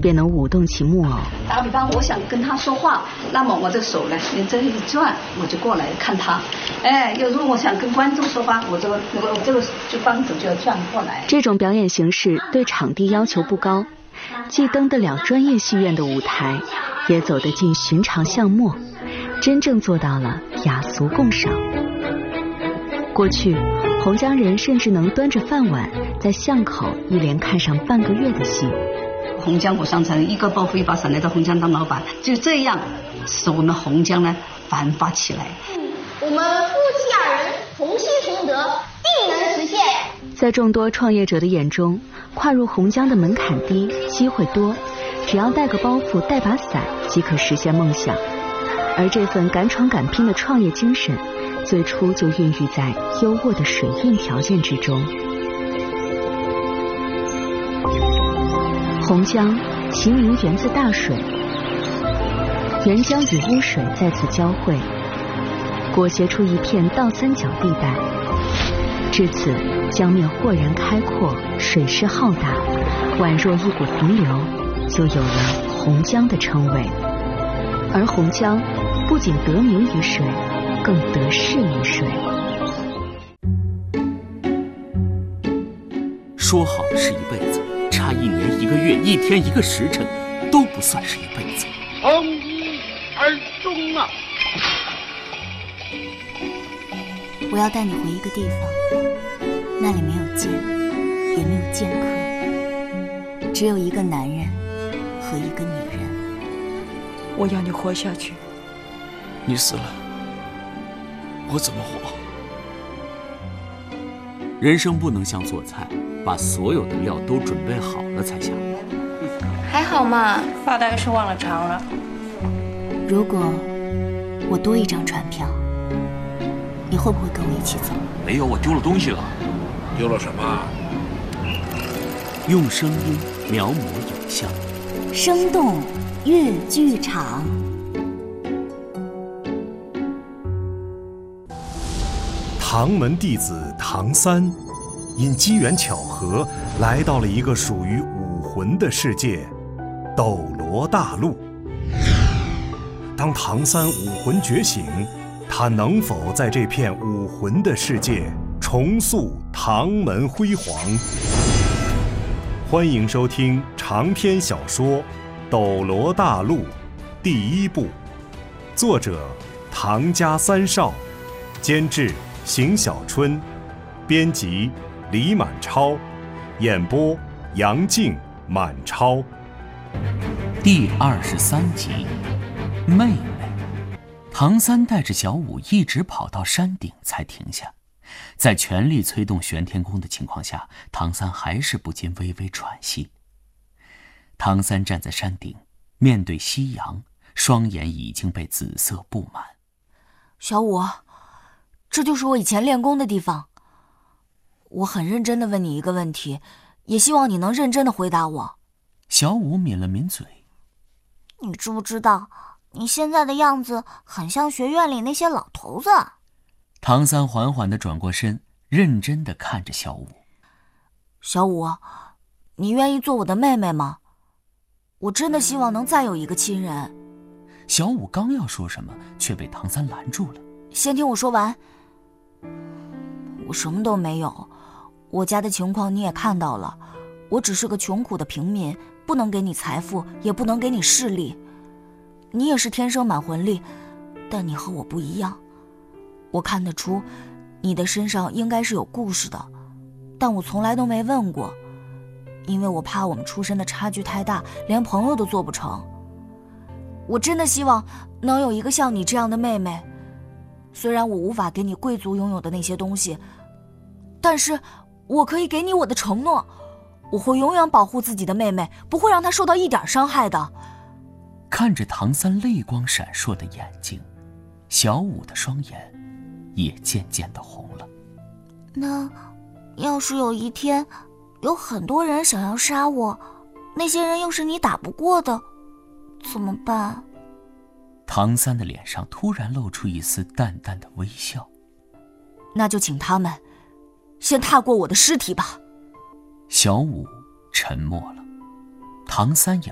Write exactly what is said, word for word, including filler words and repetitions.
便能舞动起木偶。 打比方，我想跟他说话，那么我的手呢，你这一转，我就过来看他。哎，有时候我想跟观众说话，我这个我这个就帮手就要转过来。 这种表演形式对场地要求不高，既登得了专业戏院的舞台，也走得进寻常巷陌，真正做到了雅俗共赏。过去洪江人甚至能端着饭碗在巷口一连看上半个月的戏。 洪江火上城，一个包袱一把伞来到洪江当老板，就这样使我们洪江呢繁发起来。 我们夫妻二人同心同德，定能实现。 在众多创业者的眼中，跨入洪江的门槛低，机会多，只要带个包袱带把伞即可实现梦想。而这份敢闯敢拼的创业精神，最初就孕育在优渥的水运条件之中。洪江其名源自大水，沅江与污水在此交汇，裹挟出一片倒三角地带。至此，江面豁然开阔，水势浩大，宛若一股洪流，就有了洪江的称谓。而洪江不仅得名于水，更得势于水。 说好的是一辈子，差一年一个月一天一个时辰都不算是一辈子。 从一而终啊！ 我要带你回一个地方，那里没有剑，也没有剑客，只有一个男人和一个女人。 我要你活下去。 你死了，我怎么活？人生不能像做菜，把所有的料都准备好了才下锅。 还好嘛，爸大概是忘了尝了。 如果我多一张船票，你会不会跟我一起走？ 没有，我丢了东西了。 丢了什么？ 用声音描摹影像， 生动粤剧场。 唐门弟子唐三，因机缘巧合来到了一个属于武魂的世界——斗罗大陆。当唐三武魂觉醒，他能否在这片武魂的世界重塑唐门辉煌？欢迎收听长篇小说《斗罗大陆》第一部，作者唐家三少，监制邢小春，编辑李满超，演播杨静、满超。 第二十三集，妹妹。唐三带着小五一直跑到山顶才停下，在全力催动玄天功的情况下，唐三还是不禁微微喘息。唐三站在山顶，面对夕阳，双眼已经被紫色布满。 小五，这就是我以前练功的地方。我很认真地问你一个问题，也希望你能认真地回答我。 小五抿了抿嘴。 你知不知道，你现在的样子很像学院里那些老头子。 唐三缓缓地转过身，认真地看着小五。 小五，你愿意做我的妹妹吗？我真的希望能再有一个亲人。 小五刚要说什么，却被唐三拦住了。 先听我说完。我什么都没有，我家的情况你也看到了，我只是个穷苦的平民，不能给你财富，也不能给你势力。你也是天生满魂力，但你和我不一样。我看得出你的身上应该是有故事的，但我从来都没问过，因为我怕我们出身的差距太大，连朋友都做不成。我真的希望能有一个像你这样的妹妹，虽然我无法给你贵族拥有的那些东西，但是我可以给你我的承诺，我会永远保护自己的妹妹，不会让她受到一点伤害的。 看着唐三泪光闪烁的眼睛，小五的双眼也渐渐的红了。 那要是有一天有很多人想要杀我，那些人又是你打不过的，怎么办？ 唐三的脸上突然露出一丝淡淡的微笑。 那就请他们先踏过我的尸体吧。 小五沉默了，唐三也